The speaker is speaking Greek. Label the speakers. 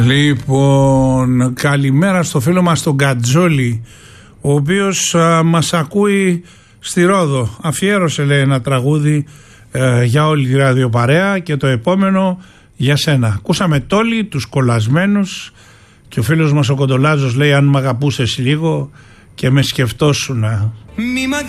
Speaker 1: Λοιπόν, καλημέρα στο φίλο μας τον Κατζόλη, ο οποίος μας ακούει στη Ρόδο. Αφιέρωσε, λέει, ένα τραγούδι για όλη τη ραδιοπαρέα και το επόμενο για σένα. Ακούσαμε Τόλοι, τους κολλασμένους, και ο φίλος μας ο Κοντολάζος λέει: αν μ' αγαπούσες λίγο και με σκεφτόσουνα.